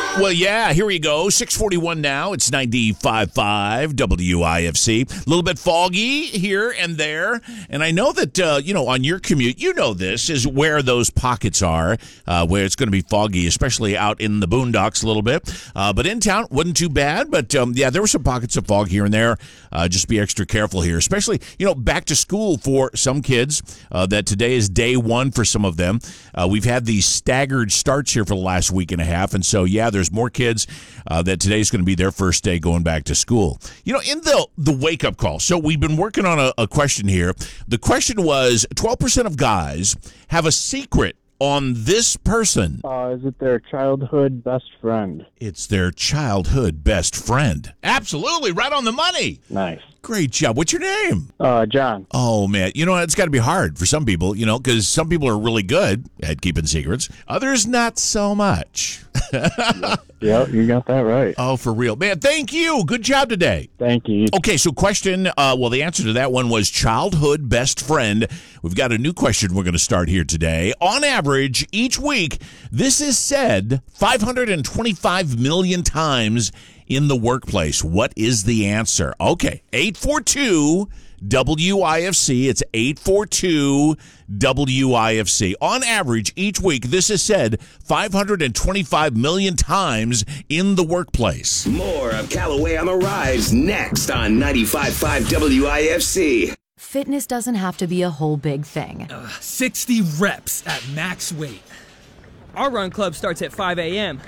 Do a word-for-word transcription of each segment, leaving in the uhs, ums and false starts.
Well, yeah, here we go. six forty-one now. It's ninety-five point five W I F C. A little bit foggy here and there. And I know that, uh, you know, on your commute, you know this is where those pockets are, uh, where it's going to be foggy, especially out in the boondocks a little bit. Uh, but in town, wasn't too bad. But, um, yeah, there were some pockets of fog here and there. Uh, just be extra careful here, especially, you know, back to school for some kids. Uh, that today is day one for some of them. Uh, we've had these staggered starts here for the last week and a half. And so, yeah, there's more kids uh, that today's going to be their first day going back to school. You know, in the the wake-up call, so we've been working on a, a question here. The question was, twelve percent of guys have a secret on this person. Uh, is it their childhood best friend? It's their childhood best friend. Absolutely, right on the money. Nice. Great job. What's your name? Uh, John. Oh, man. You know, it's got to be hard for some people, you know, because some people are really good at keeping secrets. Others, not so much. Yeah, you got that right. Oh, for real. Man, thank you. Good job today. Thank you. Okay, so question, uh, well, the answer to that one was childhood best friend. We've got a new question we're going to start here today. On average, each week, this is said five hundred twenty-five million times in the workplace. What is the answer? Okay, eight four two W I F C. It's eight four two W I F C. On average, each week, this is said five hundred twenty-five million times in the workplace. More of Callaway on the Rise next on ninety-five point five W I F C. Fitness doesn't have to be a whole big thing. Uh, sixty reps at max weight. Our run club starts at five a.m.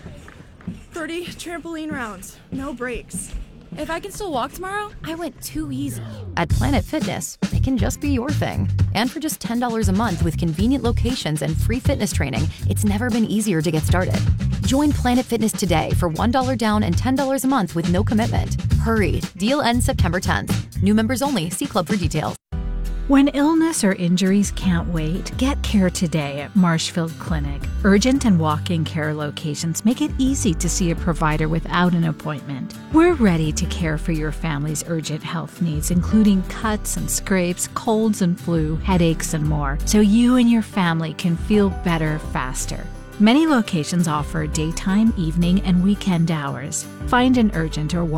thirty trampoline rounds, no breaks. If I can still walk tomorrow, I went too easy. At Planet Fitness, it can just be your thing. And for just ten dollars a month with convenient locations and free fitness training, it's never been easier to get started. Join Planet Fitness today for one dollar down and ten dollars a month with no commitment. Hurry, deal ends September tenth. New members only. See club for details. When illness or injuries can't wait, get care today at Marshfield Clinic. Urgent and walk-in care locations make it easy to see a provider without an appointment. We're ready to care for your family's urgent health needs, including cuts and scrapes, colds and flu, headaches, and more, so you and your family can feel better faster. Many locations offer daytime, evening, and weekend hours. Find an urgent or